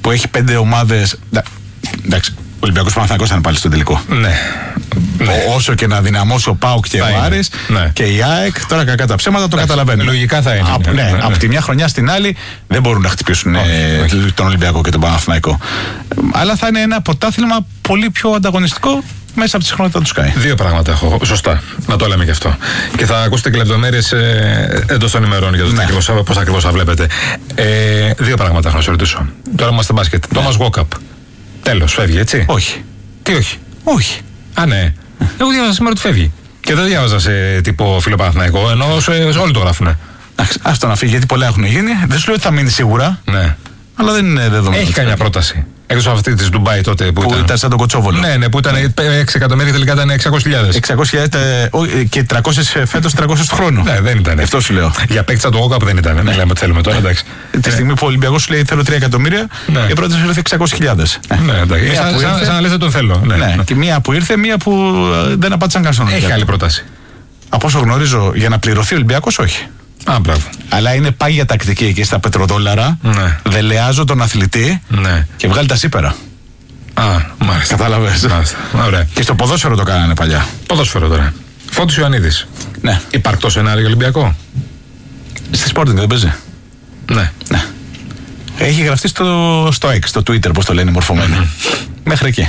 που έχει 5 ομάδες. Εντάξει, ο Ολυμπιακός Παναθηναϊκός θα είναι πάλι στο τελικό. Ναι. Όσο και να δυναμώσει ο ΠΑΟΚ και ο Άρης και η ΑΕΚ, τώρα κακά τα ψέματα το καταλαβαίνω. Λογικά θα είναι. Από τη μια χρονιά στην άλλη δεν μπορούν να χτυπήσουν τον Ολυμπιακό και τον Παναθηναϊκό. Αλλά θα είναι ένα πρωτάθλημα πολύ πιο ανταγωνιστικό μέσα από τις χρονιά του Sky. Δύο πράγματα έχω. Σωστά. Να το λέμε και αυτό. Και θα ακούσετε και λεπτομέρειες εντός των ημερών για το πώς ακριβώς θα βλέπετε. Δύο πράγματα έχω να σε ρωτήσω. Τώρα είμαστε μπάσκετ. Τόμας Walkup. Τέλος, φεύγει, έτσι. Όχι. Τι όχι. Όχι. Α, ναι. Εγώ διάβαζα σήμερα ότι φεύγει. Και δεν διάβαζα σε τύπο φιλοπαναθηναϊκό, ενώ όλοι το γράφουνε. Αυτό να φύγει, γιατί πολλά έχουν γίνει. Δεν σου λέω ότι θα μείνει σίγουρα. Ναι. Αλλά δεν είναι δεδομένο. Έχει καμιά πρόταση. Εκτός από αυτή της Ντουμπάι τότε που ήταν σαν τον Κοτσόβολο. Ναι, που ήταν 6 εκατομμύρια και τελικά ήταν 600.000. 600.000 και 300 φέτος, 300 του χρόνου. Ναι, δεν ήταν. Αυτό σου λέω. Για παίκτσα το Walkup δεν ήταν. Δεν λέμε ότι θέλουμε τώρα, εντάξει. Τη στιγμή που ο Ολυμπιακός σου λέει θέλω 3 εκατομμύρια, η πρόταση ήρθε 600.000. Ναι, εντάξει. Σαν να λες δεν τον θέλω. Ναι. Και μία που ήρθε, μία που δεν απάντησαν καν στον Ολυμπιακό. Έχει άλλη πρόταση. Από όσο γνωρίζω, για να πληρωθεί ο Ολυμπιακός, όχι. Α, μπράβο. Αλλά είναι πάγια τακτική εκεί στα πετροδόλαρα. Ναι. Δελεάζω τον αθλητή και βγάλει τα σύπερα. Α, μάλιστα. Κατάλαβες. Ωραία. Και στο ποδόσφαιρο το κάνανε παλιά. Ποδόσφαιρο τώρα. Φώτης Ιωαννίδης. Ναι. Υπαρκτό σενάριο Ολυμπιακό. Στη Sporting δεν παίζει. Ναι. Έχει γραφτεί στο X, στο Twitter, πώς το λένε οι μορφωμένοι. Μέχρι εκεί.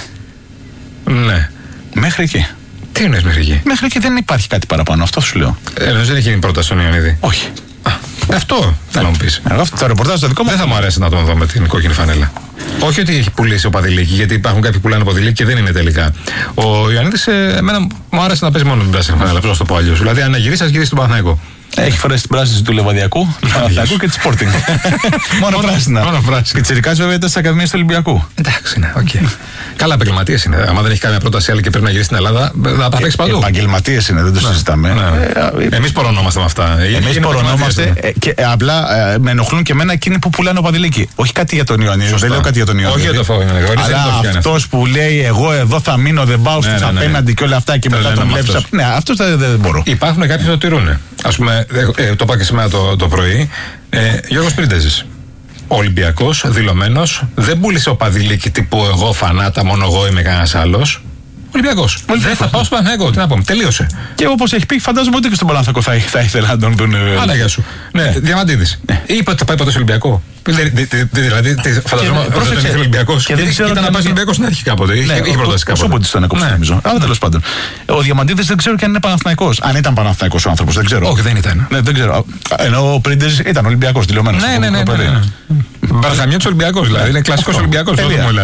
Ναι. Μέχρι εκεί. Τι εννοείς μέχρι εκεί? Μέχρι εκεί δεν υπάρχει κάτι παραπάνω, αυτό σου λέω. Δεν έχει γίνει πρόταση στον Ιωαννίδη. Όχι. Αυτό θέλω να μου πεις. Αυτό το ρεπορτάζ το δικό μου. Δεν θα μου αρέσει να τον δω με την κόκκινη φανέλα. Όχι ότι έχει πουλήσει ο Παδηλίκη, γιατί υπάρχουν κάποιοι που πουλάνε Παδηλίκη και δεν είναι τελικά. Ο Ιωαννίδης, εμένα μου άρεσε να παίζει μόνο την πράσινη φανέλα, πώς να το πω αλλιώς. Δηλαδή, αν γυρίσει, γυρίσει τον Παναθηναϊκό. Έχει φορέσει την πράσινη του Λεβαδιακού, του Παναθηναϊκού και τη Sporting. Μόνο πράσινα. Και Τσιρικάς βέβαια ήταν στι Ακαδημίες του Ολυμπιακού. Εντάξει, ναι, οκ. Καλά, επαγγελματίες είναι. Αν δεν έχει καμία πρόταση άλλη και πρέπει να γυρίσει στην Ελλάδα, θα τα παίξει παντού. Επαγγελματίες είναι, δεν το συζητάμε. Εμείς πορωνόμαστε με αυτά. Εμείς πορωνόμαστε και απλά με ενοχλούν και εμένα εκείνοι που πουλάνε ο Παδηλίκη. Όχι κάτι για τον Ιωαννίδη. Δεν λέω κάτι για τον Ιωαννίδη. Όχι για το Φόβο. Αλλά αυτός που λέει εγώ εδώ θα μείνω, δεν πάω στους απέναντι και όλα αυτά και μετά τον βλέπει. Ναι, αυτό δεν μπορώ. Υπάρχουν κάποιοι που το τηρούν. Ας πούμε, το είπα και σήμερα το πρωί, Γιώργος Πρίντεζης. Ο Ολυμπιακός, δηλωμένος, δεν πούλησε ο Παδηλίκη τύπου εγώ φανάτα, μόνο εγώ είμαι κανένας άλλος. Ολυμπιακός. Δεν θα πάω στο Παναθηναϊκό. Τι να πούμε, τελείωσε. Και όπως έχει πει, φαντάζομαι ότι και στον Παναθηναϊκό θα ήθελα να τον δουν. Άναγια σου. Ναι, Διαμαντίδης. Είπε ότι θα πάει ποτέ στο Ολυμπιακό. Δηλαδή, φανταζόμαι ότι δεν ήθελε ο Ολυμπιακός. Ήταν να πάει στο Ολυμπιακό στην αρχή κάποτε. Είχε προτάσει κάποτε. Όπως τον έκοψε, νομίζω. Αλλά τέλος πάντων. Ο Διαμαντίδης δεν ξέρω και αν είναι Παναθηναϊκός. Αν ήταν Παναθηναϊκός ο άνθρωπος, δεν ξέρω. Όχι, δεν ήταν. Δεν ξέρω. Ενώ ο Πρίντεζης ήταν Ολυμπιακός, δηλωμένος. Ναι. Μπαργαμιώτης Ολυμπιακός, δηλαδή. Είναι κλασικός Ολυμπιακός.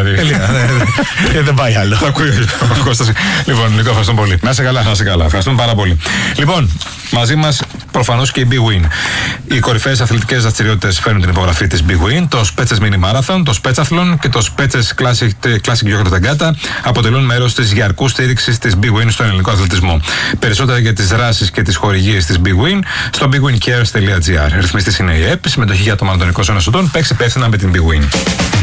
Δεν πάει άλλο. Το ακούει ο Κώστας. Λοιπόν, Νικό, ευχαριστούμε πολύ. Να είσαι καλά. Ευχαριστούμε πάρα πολύ. Λοιπόν, μαζί μας προφανώς και η Big Win. Οι κορυφαίες αθλητικές δραστηριότητες φέρνουν την υπογραφή της Big Win. Το Spetses Mini Marathon, το Spetsathlon και το Spetses Classic Yogurt Regatta αποτελούν μέρος της διαρκού στήριξης της Big Win στον ελληνικό αθλητισμό. Περισσότερα για τις δράσεις και τις χορηγίες της Big Win στο bigwincares.gr. Ρυθμιστής είναι η ΕΠ, συμμετοχή για άτομα των 21 ετών. Παίξει υπεύθυνα με την Big Win.